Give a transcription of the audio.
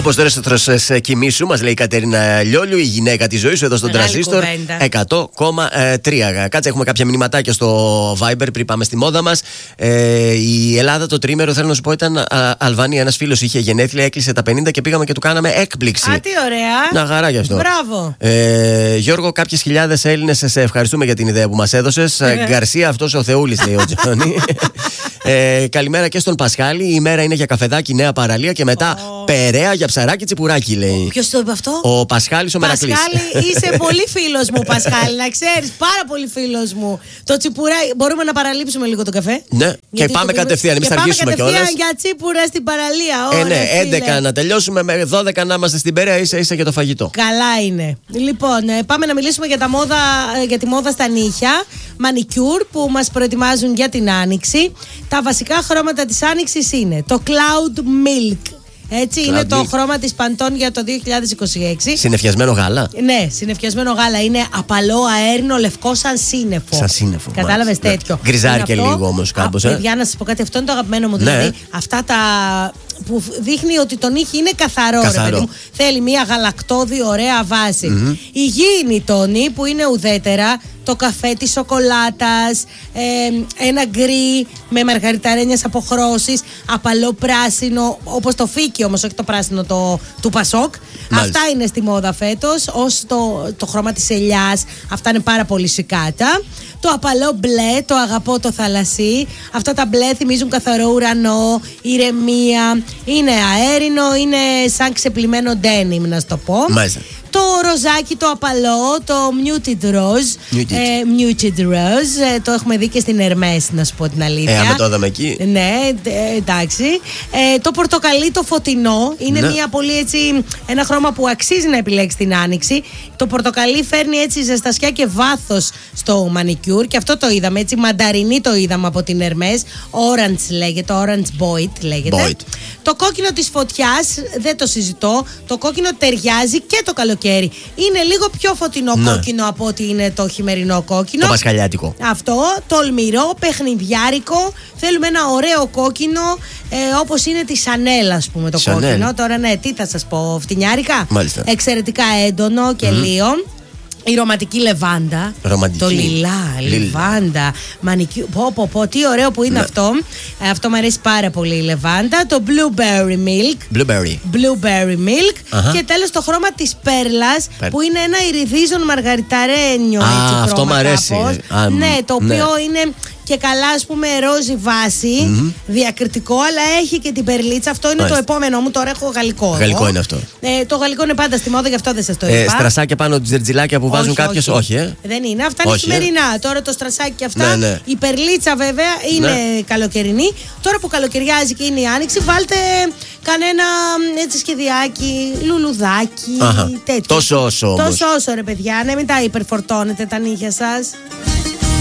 Όπως τώρα σε κοιμήσου, μας λέει η Κατερίνα Λιόλιου, η γυναίκα της ζωής σου εδώ στον Τρανζίστορ 100,3. Κάτσε, έχουμε κάποια μηνυματάκια στο Viber πριν πάμε στη μόδα μας. Η Ελλάδα το τρίμερο, θέλω να σου πω, ήταν Αλβανία. Ένας φίλος είχε γενέθλια, έκλεισε τα 50 και πήγαμε και του κάναμε έκπληξη. Α, τι ωραία. Να χαρά γι' αυτό. Μπράβο. Γιώργο, κάποιες χιλιάδες Έλληνες σε ευχαριστούμε για την ιδέα που μας έδωσες. Γκαρσία, αυτός ο Θεούλης, λέει ο Τζόνι. Καλημέρα και στον Πασχάλη. Η μέρα είναι για καφεδάκι, νέα παραλία και μετά Περαία για ψαράκι τσιπουράκι, λέει. Ποιος το είπε αυτό? Ο Πασχάλης ο Μερακλής. Πασχάλη, είσαι πολύ φίλος μου, Πασχάλη, να ξέρεις. Πάρα πολύ φίλος μου. Το τσιπουράκι, μπορούμε να παραλείψουμε λίγο το καφέ? Ναι, και πάμε κατευθείαν. Εμείς θα αργήσουμε κιόλας. Πάμε κατευθείαν για τσίπουρα στην παραλία. Ναι, 11 να τελειώσουμε, με 12 να είμαστε στην Περαία, ίσα για το φαγητό. Καλά είναι. Λοιπόν, πάμε να μιλήσουμε για τη μόδα στα νύχια. Μανικιούρ που μας προετοιμάζουν για την Άνοιξη. Τα βασικά χρώματα της Άνοιξης είναι το Cloud Milk. Έτσι, είναι το χρώμα της Pantone για το 2026. Συννεφιασμένο γάλα. Ναι, συννεφιασμένο γάλα. Είναι απαλό, αέρινο, λευκό, σαν σύννεφο. Σαν σύννεφο. Κατάλαβες, τέτοιο. Γκριζάρι και λίγο όμως κάπως. Παιδιά, να σας πω κάτι, αυτό είναι το αγαπημένο μου. Δηλαδή, αυτά τα που δείχνει ότι το νύχι είναι καθαρό. Ρε παιδί μου. Θέλει μια γαλακτώδη, ωραία βάση. Υγιεινή τόνη που είναι ουδέτερα. Το καφέ της σοκολάτας, ένα γκρι με μαργαριταρένιες αποχρώσεις, απαλό πράσινο, όπως το φίκι όμως, όχι το πράσινο του Πασόκ. Μάλιστα. Αυτά είναι στη μόδα φέτος, ως το χρώμα της ελιάς, αυτά είναι πάρα πολύ σικάτα. Το απαλό μπλε, το αγαπώ το θαλασσί. Αυτά τα μπλε θυμίζουν καθαρό ουρανό, ηρεμία, είναι αέρινο, είναι σαν ξεπλημμένο ντένιμ, να σου το πω. Μάλιστα. Το ροζάκι, το απαλό, το muted rose. Muted rose. Το έχουμε δει και στην Hermès, να σου πω την αλήθεια. Με το είδαμε εκεί. Ναι, εντάξει. Το πορτοκαλί, το φωτεινό. Είναι μια πολύ έτσι, ένα χρώμα που αξίζει να επιλέξει την Άνοιξη. Το πορτοκαλί φέρνει έτσι ζεστασιά και βάθος στο μανικιούρ. Και αυτό το είδαμε, έτσι μανταρινή το είδαμε από την Hermès. Orange λέγεται, orange boit λέγεται. Το κόκκινο της φωτιάς, δεν το συζητώ. Το κόκκινο ταιριάζει και το καλοκαίρι. Είναι λίγο πιο φωτεινό κόκκινο από ότι είναι το χειμερινό κόκκινο. Το πασχαλιάτικο. Αυτό, τολμηρό, παιχνιδιάρικο. Θέλουμε ένα ωραίο κόκκινο, όπως είναι τη Chanel, ας πούμε, το κόκκινο. Τώρα ναι, τι θα σας πω, φτηνιάρικα. Μάλιστα. Εξαιρετικά έντονο και λίο. Η ρομαντική λεβάντα. Το λιλά, λεβάντα. Πω, τι ωραίο που είναι αυτό. Αυτό μου αρέσει πάρα πολύ η λεβάντα. Το blueberry milk. Blueberry milk. Και τέλος το χρώμα της πέρλας που είναι ένα ιριδίζον μαργαριταρένιο. Αυτό μου αρέσει. Ναι, το οποίο είναι και καλά, ας πούμε, ρόζι βάση, διακριτικό, αλλά έχει και την περλίτσα. Αυτό είναι το επόμενο μου. Τώρα έχω γαλλικό. Γαλλικό είναι αυτό. Το γαλλικό είναι πάντα στη μόδα, γι' αυτό δεν σας το είπα. Στρασάκια πάνω, τζερτζιλάκια που βάζουν κάποιες, όχι. Δεν είναι. Αυτά είναι χειμερινά. Τώρα το στρασάκι και αυτά. Ναι. Η περλίτσα βέβαια είναι καλοκαιρινή. Τώρα που καλοκαιριάζει και είναι η Άνοιξη, βάλτε κανένα έτσι σχεδιάκι, λουλουδάκι. Τέτοιο. Τόσο όσο όμως. Τόσο όσο, ρε παιδιά, ναι, μην τα υπερφορτώνετε τα νύχια σας.